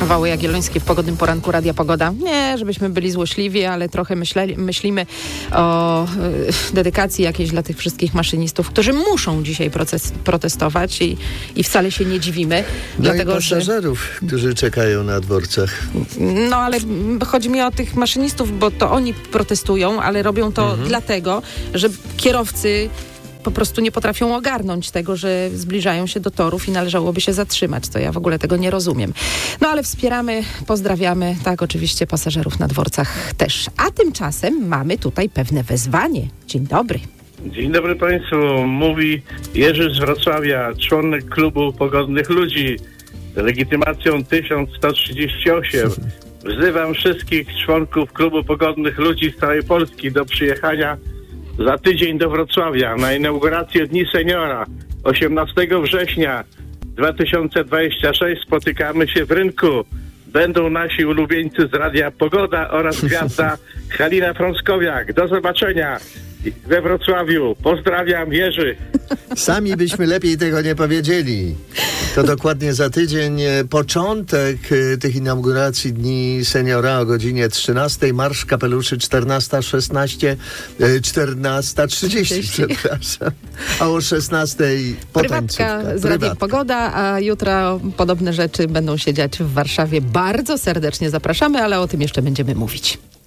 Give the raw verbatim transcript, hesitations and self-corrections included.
Kawały Jagiellońskie w pogodnym poranku Radia Pogoda. Nie, żebyśmy byli złośliwi, ale trochę myśleli, myślimy o y, dedykacji jakiejś dla tych wszystkich maszynistów, którzy muszą dzisiaj proces, protestować i, i wcale się nie dziwimy. No dlatego, i pasażerów, że... którzy czekają na dworcach. No ale chodzi mi o tych maszynistów, bo to oni protestują, ale robią to mhm. dlatego, że kierowcy po prostu nie potrafią ogarnąć tego, że zbliżają się do torów i należałoby się zatrzymać. To ja w ogóle tego nie rozumiem. No ale wspieramy, pozdrawiamy, tak oczywiście pasażerów na dworcach też. A tymczasem mamy tutaj pewne wezwanie. Dzień dobry. Dzień dobry Państwu. Mówi Jerzy z Wrocławia, członek klubu Pogodnych Ludzi z legitymacją tysiąc sto trzydzieści osiem. Wzywam wszystkich członków klubu Pogodnych Ludzi z całej Polski do przyjechania za tydzień do Wrocławia na inaugurację Dni Seniora. osiemnastego września dwa tysiące dwudziestego szóstego spotykamy się w rynku. Będą nasi ulubieńcy z Radia Pogoda oraz gwiazda Halina Frąckowiak. Do zobaczenia we Wrocławiu. Pozdrawiam, Jerzy. Sami byśmy lepiej tego nie powiedzieli. To dokładnie za tydzień początek tych inauguracji Dni Seniora o godzinie trzynastej. Marsz kapeluszy czternasta szesnaście, czternasta trzydzieści, przepraszam. A o szesnastej Prywatka z Radia Pogoda, a jutro podobne rzeczy będą się dziać w Warszawie. Bardzo serdecznie zapraszamy, ale o tym jeszcze będziemy mówić.